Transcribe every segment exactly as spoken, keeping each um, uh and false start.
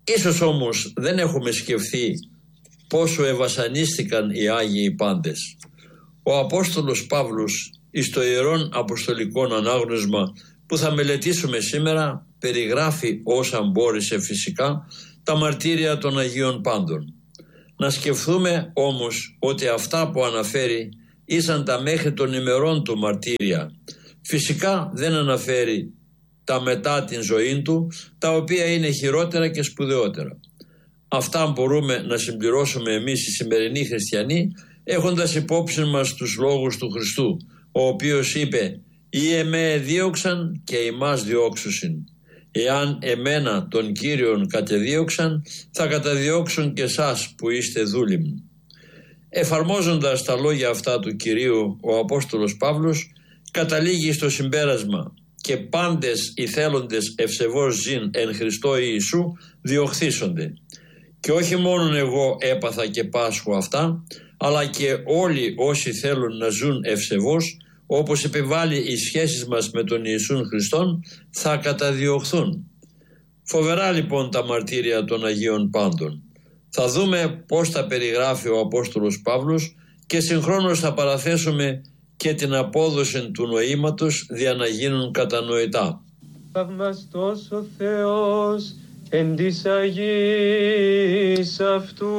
Ίσως όμως δεν έχουμε σκεφτεί πόσο ευασανίστηκαν οι Άγιοι πάντες. Ο Απόστολος Παύλος εις το Ιερόν Αποστολικών Ανάγνωσμα που θα μελετήσουμε σήμερα περιγράφει όσα μπόρεσε φυσικά τα μαρτύρια των Αγίων Πάντων. Να σκεφτούμε όμως ότι αυτά που αναφέρει ήσαν τα μέχρι των ημερών του μαρτύρια. Φυσικά δεν αναφέρει τα μετά την ζωή του, τα οποία είναι χειρότερα και σπουδαιότερα. Αυτά μπορούμε να συμπληρώσουμε εμείς οι σημερινοί χριστιανοί, έχοντας υπόψη μας τους λόγους του Χριστού, ο οποίος είπε «Ή εμέ δίωξαν και ημάς διώξουσιν. Εάν εμένα τον Κύριον κατεδίωξαν, θα καταδιώξουν και εσάς που είστε δούλοι μου». Εφαρμόζοντας τα λόγια αυτά του Κυρίου, ο Απόστολος Παύλος καταλήγει στο συμπέρασμα «Και πάντες οι θέλοντες ευσεβώς ζήν εν Χριστώ Ιησού διωχθήσονται». Και όχι μόνον εγώ έπαθα και πάσχω αυτά, αλλά και όλοι όσοι θέλουν να ζουν ευσεβώς, όπως επιβάλλει οι σχέσεις μας με τον Ιησούν Χριστόν, θα καταδιωχθούν. Φοβερά λοιπόν τα μαρτύρια των Αγίων Πάντων. Θα δούμε πώς τα περιγράφει ο Απόστολος Παύλος και συγχρόνως θα παραθέσουμε και την απόδοση του νοήματος δια να γίνουν κατανοητά. Θαυμαστός ο Θεός εν της Αγίας αυτού.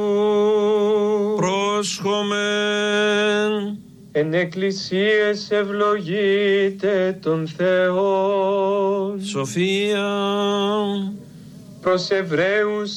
Πρόσχομεν. Εν εκκλησίες ευλογείτε τον Θεό. Σοφία. Προς Εβραίους